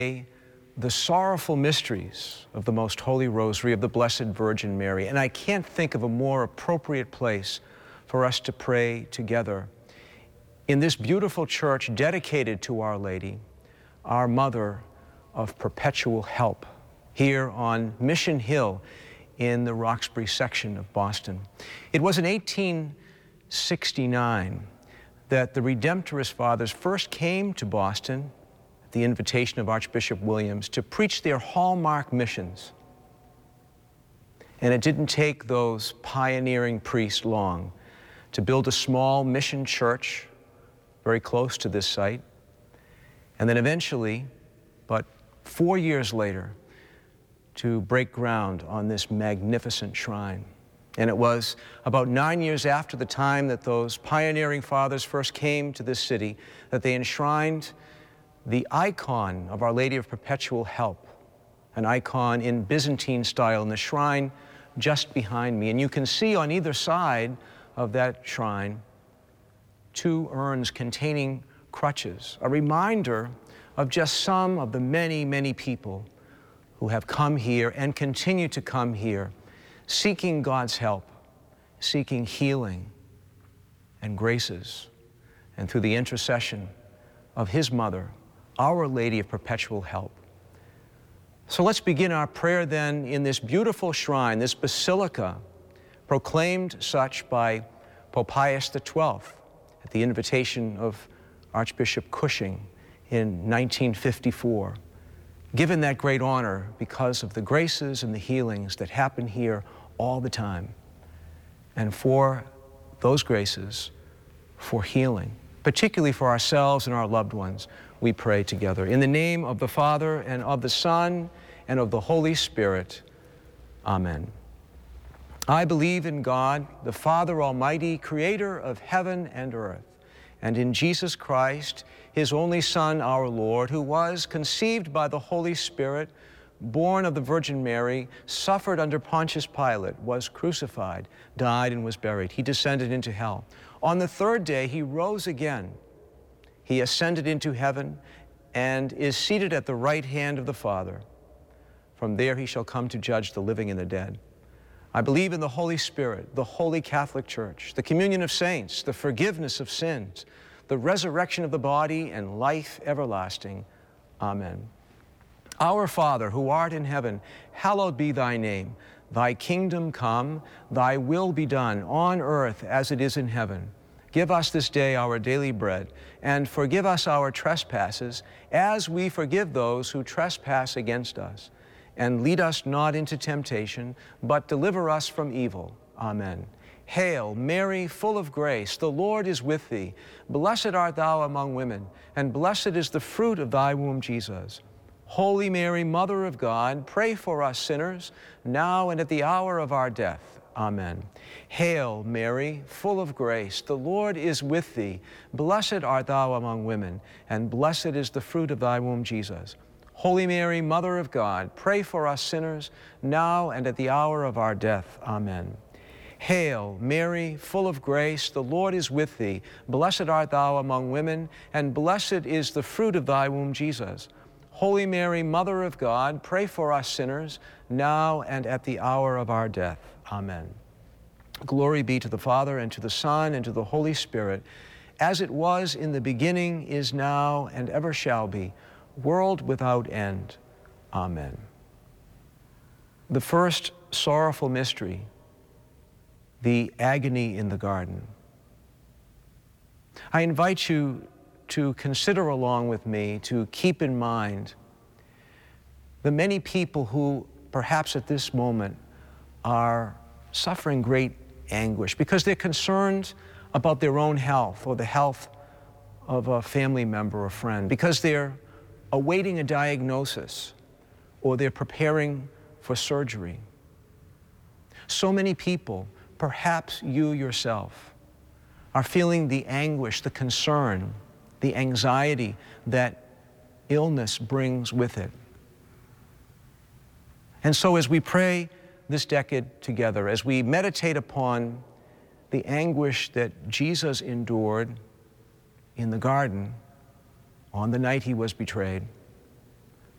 the sorrowful mysteries of the Most Holy Rosary of the Blessed Virgin Mary. And I can't think of a more appropriate place for us to pray together in this beautiful church dedicated to Our Lady, our Mother of Perpetual Help, here on Mission Hill in the Roxbury section of Boston. It was in 1869 that the Redemptorist Fathers first came to Boston at the invitation of Archbishop Williams to preach their hallmark missions. And it didn't take those pioneering priests long to build a small mission church very close to this site. And then eventually, but 4 years later, to break ground on this magnificent shrine. And it was about 9 years after the time that those pioneering fathers first came to this city that they enshrined the icon of Our Lady of Perpetual Help, an icon in Byzantine style in the shrine just behind me. And you can see on either side of that shrine 2 urns containing crutches, a reminder of just some of the many, many people who have come here and continue to come here, seeking God's help, seeking healing and graces, and through the intercession of His Mother, Our Lady of Perpetual Help. So let's begin our prayer then in this beautiful shrine, this basilica, proclaimed such by Pope Pius XII at the invitation of Archbishop Cushing in 1954. Given that great honor because of the graces and the healings that happen here all the time. And for those graces, for healing, particularly for ourselves and our loved ones, we pray together. In the name of the Father, and of the Son, and of the Holy Spirit. Amen. I believe in God, the Father Almighty, creator of heaven and earth, and in Jesus Christ, His only Son, our Lord, who was conceived by the Holy Spirit, born of the Virgin Mary, suffered under Pontius Pilate, was crucified, died, and was buried. He descended into hell. On the 3rd day, He rose again. He ascended into heaven and is seated at the right hand of the Father. From there He shall come to judge the living and the dead. I believe in the Holy Spirit, the Holy Catholic Church, the communion of saints, the forgiveness of sins, the resurrection of the body, and life everlasting. Amen. Our Father, who art in heaven, hallowed be Thy name. Thy kingdom come, Thy will be done, on earth as it is in heaven. Give us this day our daily bread, and forgive us our trespasses, as we forgive those who trespass against us. And lead us not into temptation, but deliver us from evil. Amen. Hail, Mary, full of grace, the Lord is with thee. Blessed art thou among women, and blessed is the fruit of thy womb, Jesus. Holy Mary, Mother of God, pray for us sinners, now and at the hour of our death. Amen. Hail, Mary, full of grace, the Lord is with thee. Blessed art thou among women, and blessed is the fruit of thy womb, Jesus. Holy Mary, Mother of God, pray for us sinners, now and at the hour of our death. Amen. Hail, Mary, full of grace, the Lord is with thee. Blessed art thou among women, and blessed is the fruit of thy womb, Jesus. Holy Mary, Mother of God, pray for us sinners, now and at the hour of our death. Amen. Glory be to the Father, and to the Son, and to the Holy Spirit, as it was in the beginning, is now, and ever shall be, world without end. Amen. The first sorrowful mystery, the agony in the garden. I invite you to consider along with me, to keep in mind the many people who perhaps at this moment are suffering great anguish because they're concerned about their own health or the health of a family member or friend, because they're awaiting a diagnosis, or they're preparing for surgery. So many people, perhaps you yourself, are feeling the anguish, the concern, the anxiety that illness brings with it. And so as we pray this decade together, as we meditate upon the anguish that Jesus endured in the garden on the night He was betrayed,